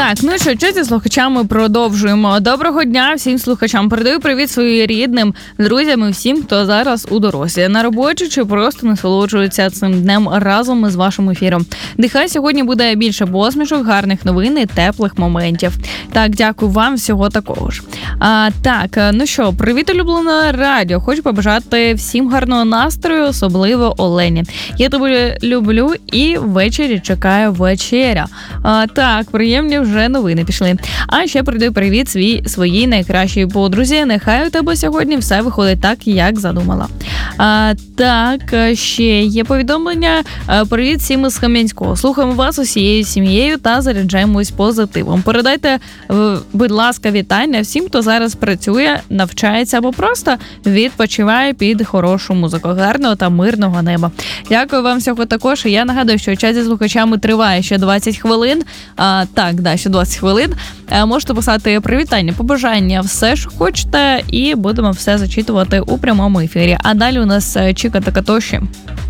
Так, ну що, зі слухачами продовжуємо. Доброго дня всім слухачам. Передаю привіт своїм рідним, друзям і всім, хто зараз у дорозі, на роботі чи просто насолоджується цим днем разом із вашим ефіром. Нехай сьогодні буде більше посмішок, гарних новин і теплих моментів. Так, дякую вам, всього такого ж. Так, ну що, привіт, улюблене радіо. Хочу побажати всім гарного настрою, особливо Олені. Я тебе люблю і ввечері чекаю вечеря. Так, приємні вже новини пішли. А ще передаю привіт своїй найкращій подрузі. Нехай у тебе сьогодні все виходить так, як задумала. Так, ще є повідомлення. Привіт всім із Кам'янського. Слухаємо вас усією сім'єю та заряджаємось позитивом. Передайте, будь ласка, вітання всім, хто зараз працює, навчається або просто відпочиває під хорошу музику. Гарного та мирного неба. Дякую вам всього також. І я нагадую, що час зі слухачами триває ще 20 хвилин. Ще 20 хвилин. Можете писати привітання, побажання, все, що хочете, і будемо все зачитувати у прямому ефірі. А далі у нас Чіка та Катоші.